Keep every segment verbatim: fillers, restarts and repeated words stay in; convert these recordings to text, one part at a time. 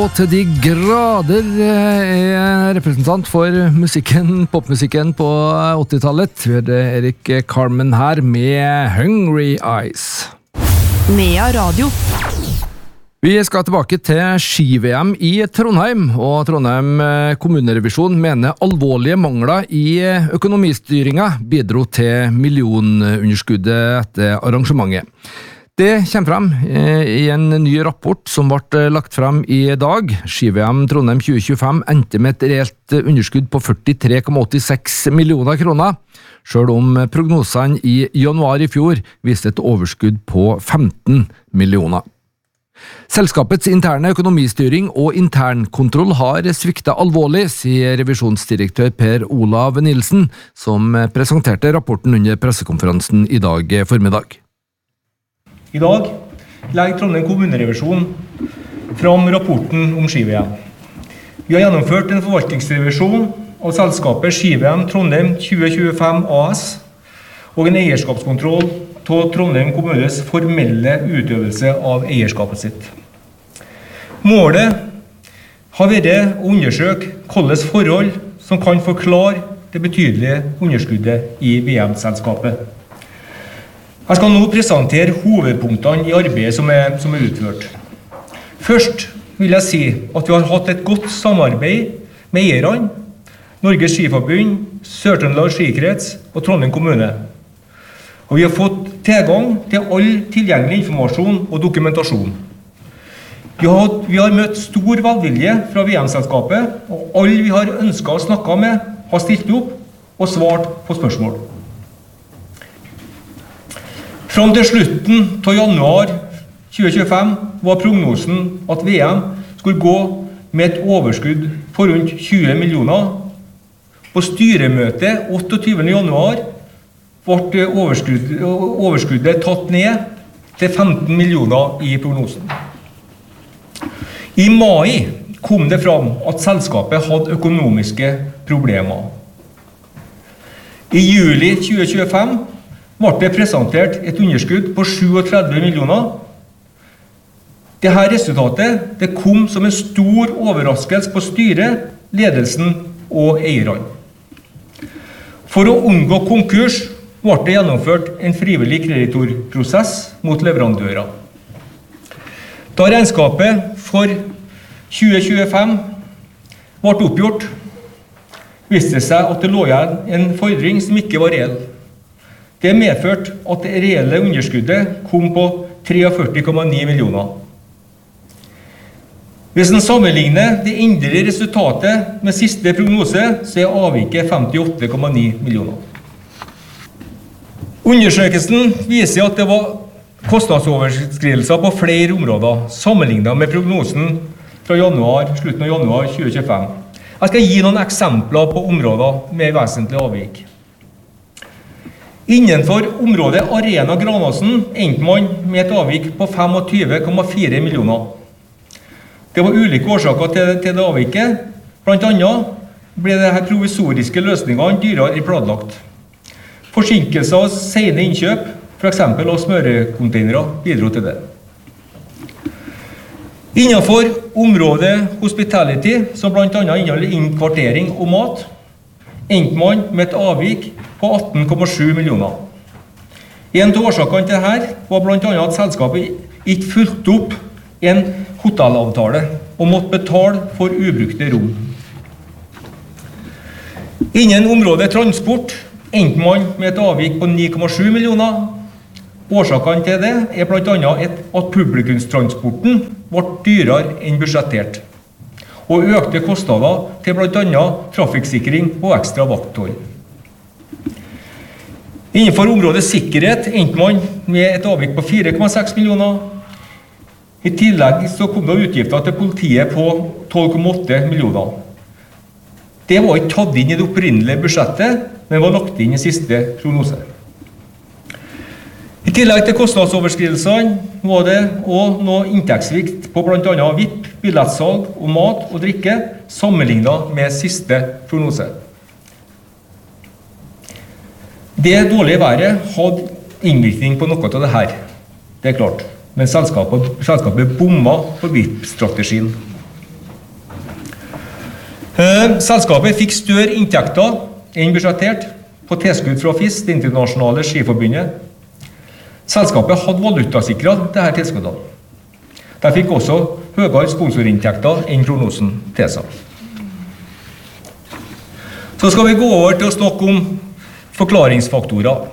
Og til de grader er representant for musikken, popmusikken på åttitallet. Det er Erik Carmen her med Hungry Eyes. Nea Radio. Vi skal tilbake til ski-V M i Trondheim, og Trondheim kommunerevisjon mener alvorlige mangler i økonomistyringa bidro til millionunderskuddet etter arrangementet. Det kommer frem i en ny rapport som ble lagt frem i dag. ski-V M Trondheim tjue tjuefem endte med et reelt underskudd på førtitre komma åttiseks millioner kroner, selv om prognosene i januar i fjor viste et overskudd på femten millioner. Selskapets interne økonomistyring og internkontroll har sviktet alvorlig, sier revisjonsdirektør Per Olav Nilsen, som presenterte rapporten under pressekonferansen i dag formiddag. I dag legger Trondheim kommunerevisjon fram rapporten om ski-V M. Vi har gjennomført en forvaltningsrevisjon av selskapet ski-V M Trondheim tjue tjuefem A S og en eierskapskontroll av Trondheim kommunes formelle utøvelse av eierskapet sitt. Målet har vært å undersøke hvilke forhold som kan forklare det betydelige underskuddet i V M-selskapet. Jeg skal nå presentere hovedpunktene i arbeidet som er, som er utført. Først vil jeg si at vi har hatt et godt samarbeid med eierne, Norges Skiforbund, Sør-Trøndelag Skikrets og Trondheim kommune. Og vi har fått tilgang til all tilgjengelig informasjon og dokumentasjon. Vi har, vi har møtt stor velvilje fra V M-selskapet, og alle vi har ønsket å snakke med har stilt opp og svart på spørsmål. Fram til slutten av januar tjue tjuefem var prognosen at V M skulle gå med et overskudd på rundt tjue millioner. På styremøtet åtteogtyvende januar ble overskudd, overskuddet tatt ned til femten millioner i prognosen. I mai kom det fram at selskapet hadde økonomiske problemer. I juli tjue tjuefem ble det presentert et underskudd på sjuogtredve millioner. Dette resultatet det kom som en stor overraskelse på styret, ledelsen og eierne. For å unngå konkurs ble det gjennomført en frivillig kreditorprosess mot leverandører. Da regnskapet for tjue tjuefem ble oppgjort, viste det seg at det lå igjen en fordring som ikke var reell. Det medførte at det reelle underskuddet kom på førtitre komma ni millioner. Hvis en sammenligner det endelige resultatet med siste prognose, så er avviket femtiåtte komma ni millioner. Undersøkelsen viser at det var kostnadsoverskridelser på flere områder, sammenlignet med prognosen fra januar, slutten av januar tjue tjuefem. Jeg skal gi noen eksempler på områder med vesentlig avvik. Innenfor området Arena Granåsen endte man med et avvik på tjuefem komma fire millioner. Det var ulike årsaker til, til det avviket. Blant annet ble det her provisoriske løsningene dyrere i planlagt. Forsinkelser og sene innkjøp, for eksempel av smørekontainere, bidro til det. Innenfor området Hospitality, som blant annet inneholder innkvartering og mat, endte man med et avvik på atten komma sju millioner. En av årsakene til dette var blant annet at selskapet ikke fulgte opp en hotellavtale og måtte betale for ubrukte rom. Innen området transport endte man med et avvik på ni komma sju millioner. Årsakene til det er blant annet at publikumstransporten ble dyrere enn budsjettert, og økte kostnader til blant annet trafikksikring og ekstra vakthold. Innenfor området sikkerhet endte man med et avvik på fire komma seks millioner. I tillegg så kom det utgifter til politiet på tolv komma åtte millioner. Det var ikke tatt inn i det opprinnelige budsjettet, men var lagt inn i siste prognose. I tillegg til kostnadsoverskridelsene var det også noe inntektssvikt på blant annet V I P, billettsalg og mat og drikke, sammenlignet med siste prognose. Det dårlige været hadde innvirkning på noe av det her, det er klart, men selskapet, selskapet bomma på V I P-strategien. Eh, selskapet fikk større inntekter enn budsjettert på tilskudd fra F I S, det internasjonale skiforbundet. Selskapet hadde valutasikret disse tilskuddene. De fikk også høyere sponsorinntekter enn prognosen tilsa. Så skal vi gå over til å snakke om forklaringsfaktorer.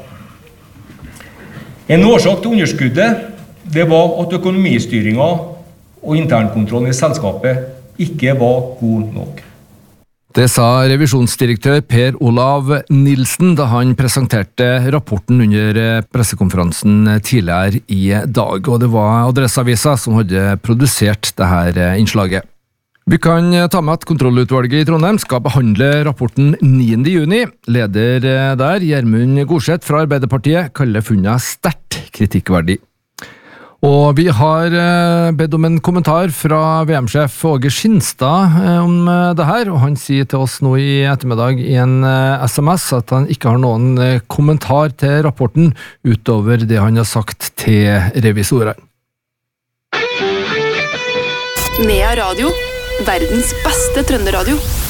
En årsak til underskuddet det var at økonomistyringen og internkontrollen i selskapet ikke var god nok. Det sa revisjonsdirektør Per Olav Nilsen da han presenterte rapporten under pressekonferansen tidligere i dag, og det var Adresseavisa som hadde produsert dette innslaget. Vi kan ta med at kontrollutvalget i Trondheim skal behandle rapporten niende juni. Leder der, Gjermund Gorseth fra Arbeiderpartiet, kaller funnet sterkt kritikkverdig. Og vi har bedt om en kommentar fra V M-sjef Åge Skinstad om det her, og han sier til oss nå i ettermiddag i en S M S at han ikke har noen kommentar til rapporten utover det han har sagt til revisorene. Nea Radio, verdens beste trønderradio.